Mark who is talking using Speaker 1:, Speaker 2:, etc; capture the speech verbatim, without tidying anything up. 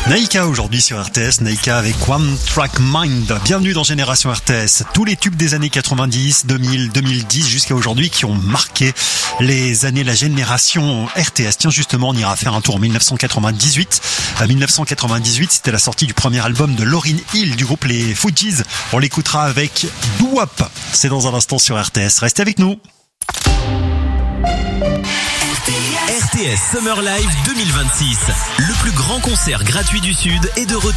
Speaker 1: Naïka aujourd'hui sur R T S, Naïka avec One Track Mind. Bienvenue dans Génération R T S. Tous les tubes des années quatre-vingt-dix, deux mille, deux mille dix jusqu'à aujourd'hui qui ont marqué les années, la génération R T S. Tiens, justement, on ira faire un tour en dix-neuf cent quatre-vingt-dix-huit. À dix-neuf cent quatre-vingt-dix-huit, c'était la sortie du premier album de Lauryn Hill du groupe Les Fugees. On l'écoutera avec Doo Wop. C'est dans un instant sur R T S. Restez avec nous.
Speaker 2: R T S Summer Live deux mille vingt-six, le plus grand concert gratuit du Sud est de retour.